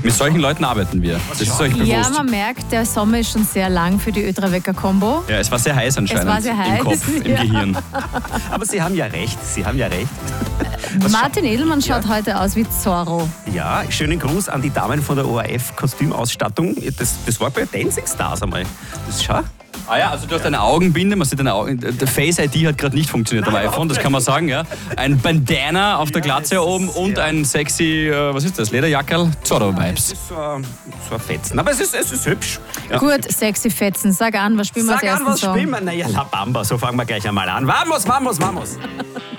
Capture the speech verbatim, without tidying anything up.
Mit solchen Leuten arbeiten wir. Das ist euch bewusst. Ja, man merkt, der Sommer ist schon sehr lang für die Ötrawecker-Kombo. Ja, es war sehr heiß anscheinend. Es war sehr heiß, Im Kopf, ja. im Gehirn. Aber Sie haben ja recht, Sie haben ja recht. Martin Edelmann schaut heute aus wie Zorro. Ja, schönen Gruß an die Damen von der O R F-Kostümausstattung. Das, das war bei Dancing Stars einmal. Das schau. Ah ja, also du hast eine Augenbinde, man sieht deine Augen. Der Face I D hat gerade nicht funktioniert am iPhone, das kann man sagen, ja. Ein Bandana auf der Glatze oben und ein sexy, äh, was ist das, Lederjackerl? Zorro-Vibes. Das ist so ein, so ein Fetzen, aber es ist, es ist hübsch. Ja. Gut, sexy Fetzen. Sag an, was spielen wir als Sag an, ersten was Song? spielen wir? Naja, La Bamba, so fangen wir gleich einmal an. Vamos, vamos, vamos.